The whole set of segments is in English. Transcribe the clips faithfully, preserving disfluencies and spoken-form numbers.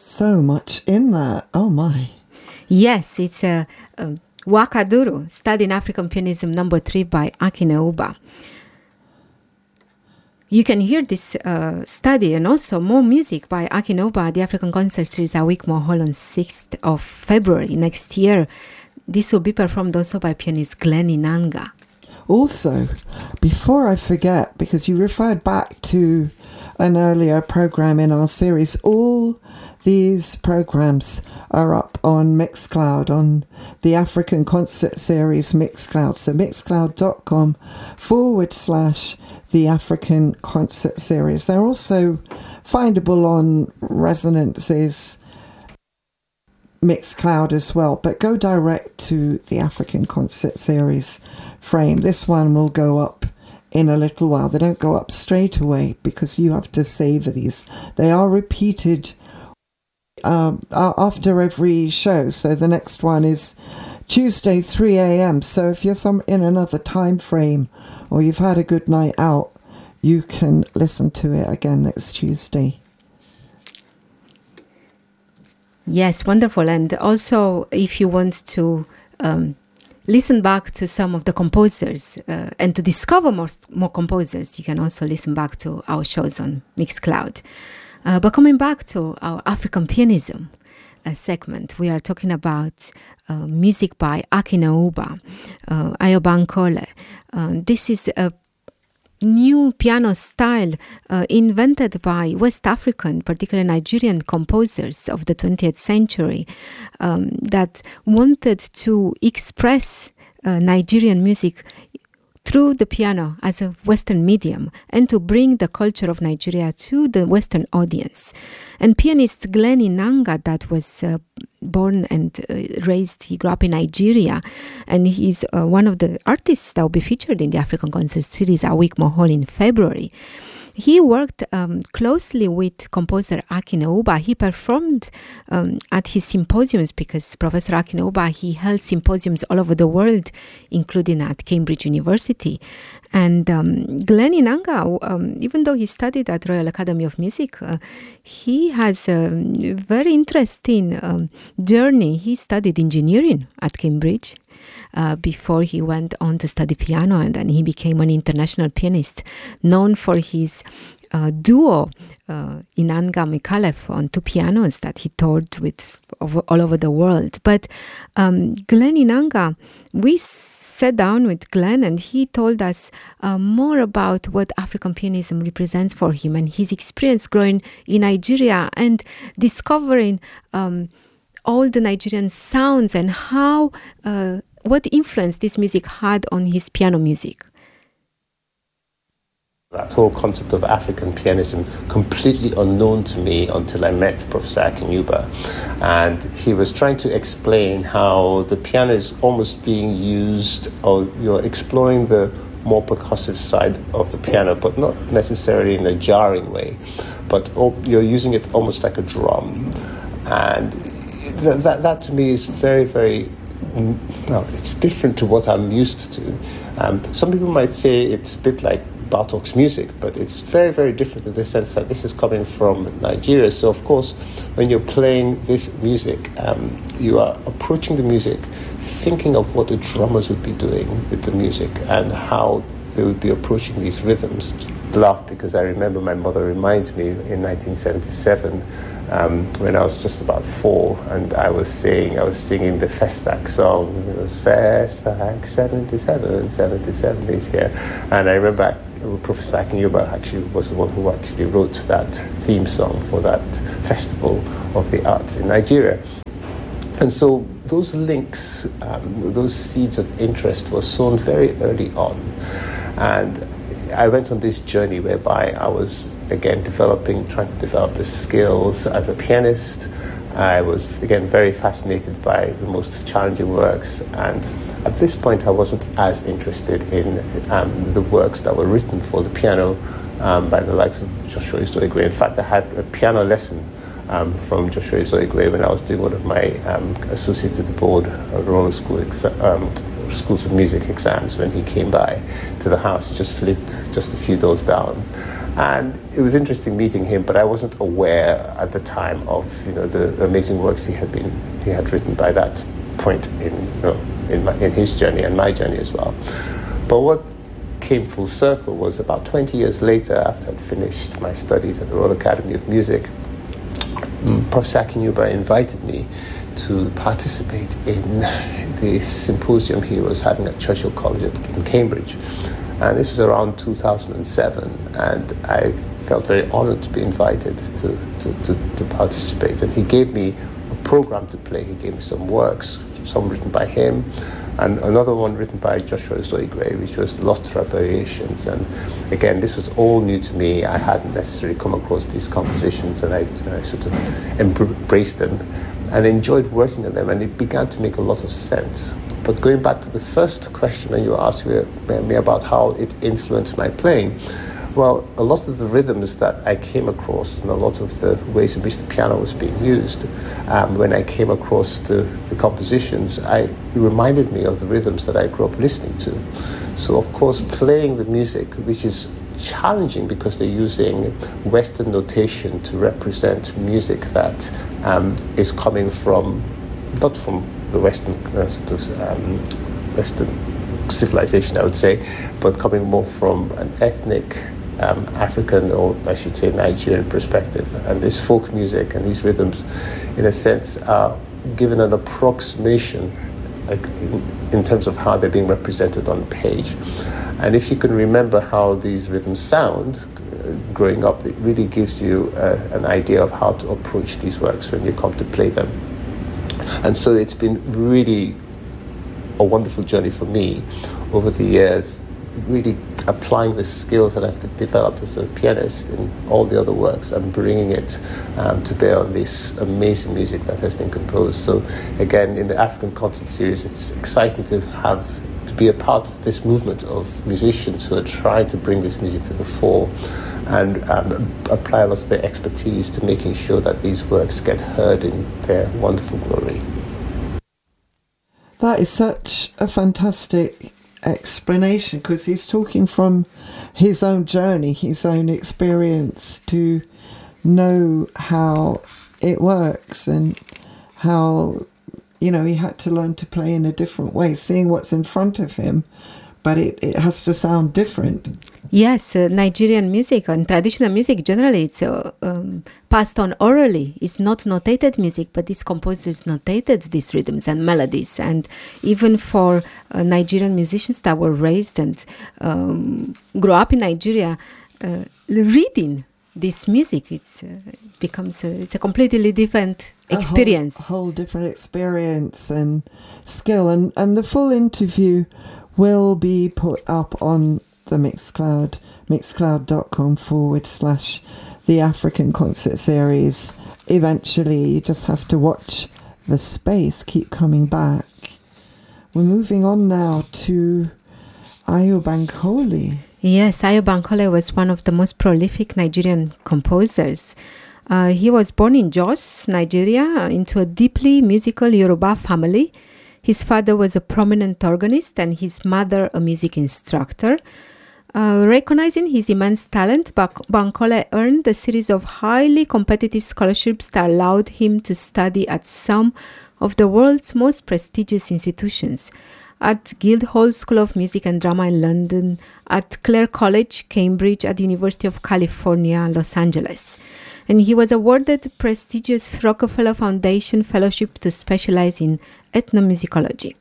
So much in that. Oh, my. Yes, it's a, a Wakaduru, Studying African Pianism number three by Aki Neuba. You can hear this uh, study and also more music by Aki Neuba at the African Concert Series at Wick Hall on sixth of February next year. This will be performed also by pianist Glenn Inanga. Also, before I forget, because you referred back to an earlier program in our series, all these programs are up on Mixcloud, on the African Concert Series Mixcloud. So mixcloud.com forward slash the African Concert Series. They're also findable on Resonance's Mixcloud as well, but go direct to the African Concert Series frame. This one will go up in a little while. They don't go up straight away because you have to save these. They are repeated um, after every show. So the next one is Tuesday, three a.m. So if you're some in another time frame or you've had a good night out, you can listen to it again next Tuesday. Yes, wonderful. And also, if you want to um, listen back to some of the composers uh, and to discover more, more composers, you can also listen back to our shows on Mixcloud. Uh, but coming back to our African pianism uh, segment, we are talking about uh, music by Aki Neuba, uh, Ayoba Nkole. Uh, this is a new piano style uh, invented by West African, particularly Nigerian composers of the twentieth century um, that wanted to express uh, Nigerian music through the piano as a Western medium and to bring the culture of Nigeria to the Western audience. And pianist Glenn Inanga, that was uh, born and uh, raised, he grew up in Nigeria, and he's uh, one of the artists that will be featured in the African Concert Series at Wick Hall in February. He worked um, closely with composer Aki Neuba. He performed um, at his symposiums because Professor Aki Neuba, he held symposiums all over the world, including at Cambridge University. And um, Glenn Inanga, um, even though he studied at Royal Academy of Music, uh, he has a very interesting um, journey. He studied engineering at Cambridge uh, before he went on to study piano, and then he became an international pianist known for his uh, duo uh, Inanga Micallef on two pianos that he toured with over, all over the world. But um, Glenn Inanga, we sat down with Glenn and he told us uh, more about what African pianism represents for him and his experience growing in Nigeria and discovering um, all the Nigerian sounds and how uh, what influence this music had on his piano music. That whole concept of African pianism, completely unknown to me until I met Professor Aki Neuba. And he was trying to explain how the piano is almost being used, or you're exploring the more percussive side of the piano, but not necessarily in a jarring way, but you're using it almost like a drum. And that, that, that to me is very, very, well, it's different to what I'm used to. Um, some people might say it's a bit like Bartok's music, but it's very, very different in the sense that this is coming from Nigeria. So, of course, when you're playing this music, um, you are approaching the music thinking of what the drummers would be doing with the music and how they would be approaching these rhythms. I laugh because I remember my mother reminds me in nineteen seventy-seven um, when I was just about four, and I was saying, I was singing the Festac song. It was Festac seventy-seven, seventy-seven is here, and I remember Professor Aki Neuba actually was the one who actually wrote that theme song for that Festival of the Arts in Nigeria. And so those links, um, those seeds of interest were sown very early on. And I went on this journey whereby I was, again, developing, trying to develop the skills as a pianist. I was, again, very fascinated by the most challenging works. And at this point, I wasn't as interested in um, the works that were written for the piano um, by the likes of Joshua Izoigwe. In fact, I had a piano lesson um, from Joshua Izoigwe when I was doing one of my um, Associated Board Roller School exa- um, Schools of Music exams when he came by to the house. He just lived just a few doors down. And it was interesting meeting him, but I wasn't aware at the time of, you know, the amazing works he had been he had written by that point in you know, in, my, in his journey and my journey as well. But what came full circle was about twenty years later, after I'd finished my studies at the Royal Academy of Music, Professor Akinyuba invited me to participate in the symposium he was having at Churchill College in Cambridge. And this was around two thousand seven, and I felt very honored to be invited to, to, to, to participate. And he gave me a program to play. He gave me some works, some written by him, and another one written by Joshua Zoigwe, which was the Lost Track Variations. And again, this was all new to me. I hadn't necessarily come across these compositions, and I, I sort of embraced them and enjoyed working on them, and it began to make a lot of sense. But going back to the first question when you were asking me about how it influenced my playing, well, a lot of the rhythms that I came across and a lot of the ways in which the piano was being used, um, when I came across the, the compositions, I, it reminded me of the rhythms that I grew up listening to. So, of course, playing the music, which is challenging because they're using Western notation to represent music that um, is coming from, not from the Western uh, sort of um, Western civilization, I would say, but coming more from an ethnic um, African, or I should say Nigerian perspective. And this folk music and these rhythms, in a sense, are given an approximation like in, in terms of how they're being represented on the page. And if you can remember how these rhythms sound uh, growing up, it really gives you uh, an idea of how to approach these works when you come to play them. And so it's been really a wonderful journey for me over the years, really applying the skills that I've developed as a pianist in all the other works and bringing it um, to bear on this amazing music that has been composed. So again, in the African Concert Series, it's exciting to have to be a part of this movement of musicians who are trying to bring this music to the fore and um, apply a lot of their expertise to making sure that these works get heard in their wonderful glory. That is such a fantastic explanation, because he's talking from his own journey, his own experience, to know how it works and how, you know, he had to learn to play in a different way, seeing what's in front of him, but it, it has to sound different. Yes, uh, Nigerian music and traditional music generally, it's uh, um, passed on orally. It's not notated music, but these composers notated these rhythms and melodies. And even for uh, Nigerian musicians that were raised and um, grew up in Nigeria, uh, reading this music, it's, uh, it becomes a, it's a completely different experience. A whole, whole different experience and skill. And, and the full interview will be put up on the Mixcloud, mixcloud.com forward slash the African Concert Series. Eventually, you just have to watch the space keep coming back. We're moving on now to Ayo Bankole. Yes, Ayo Bankole was one of the most prolific Nigerian composers. Uh, he was born in Jos, Nigeria, into a deeply musical Yoruba family. His father was a prominent organist and his mother a music instructor. Uh, recognizing his immense talent, Bankole earned a series of highly competitive scholarships that allowed him to study at some of the world's most prestigious institutions, at Guildhall School of Music and Drama in London, at Clare College, Cambridge, at the University of California, Los Angeles. And he was awarded the prestigious Rockefeller Foundation Fellowship to specialize in ethnomusicology.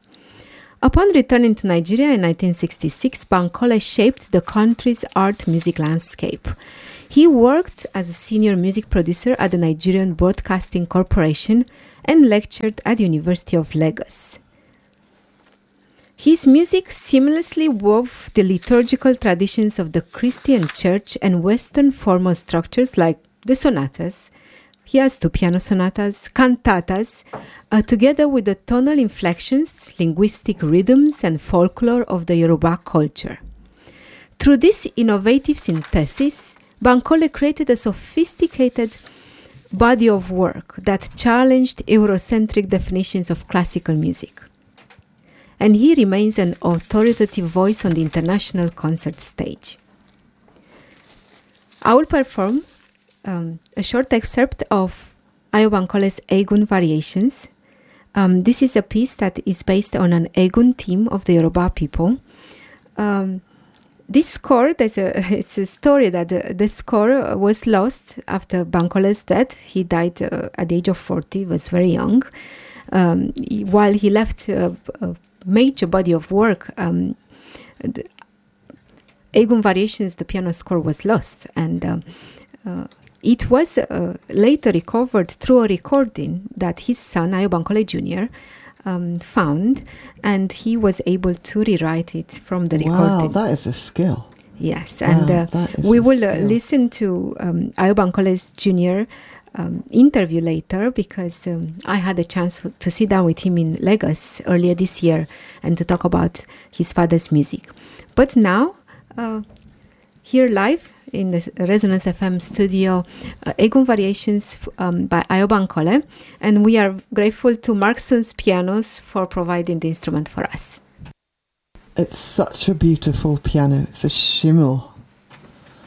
Upon returning to Nigeria in nineteen sixty-six, Bankole shaped the country's art music landscape. He worked as a senior music producer at the Nigerian Broadcasting Corporation and lectured at the University of Lagos. His music seamlessly wove the liturgical traditions of the Christian church and Western formal structures like the sonatas. He has two piano sonatas, cantatas, uh, together with the tonal inflections, linguistic rhythms, and folklore of the Yoruba culture. Through this innovative synthesis, Bankole created a sophisticated body of work that challenged Eurocentric definitions of classical music. And he remains an authoritative voice on the international concert stage. I will perform um, a short excerpt of Ayo Bankole's Egun Variations. Um, this is a piece that is based on an Egun theme of the Yoruba people. Um, this score, there's a, it's a story that the, the score was lost after Bankole's death. He died uh, at the age of forty, was very young. Um, he, while he left a, a major body of work, um, the Egun Variations, the piano score, was lost. And um, uh, it was uh, later recovered through a recording that his son, Ayo Bankole Junior, um, found, and he was able to rewrite it from the recording. Wow, that is a skill. Yes, and wow, uh, we will uh, listen to um, Ayo Bankole's Junior um, interview later, because um, I had a chance to sit down with him in Lagos earlier this year and to talk about his father's music. But now, uh, here live in the Resonance F M studio, uh, Egun Variations um, by Ayo Bankole, and we are grateful to Markson's Pianos for providing the instrument for us. It's such a beautiful piano. It's a Schimmel.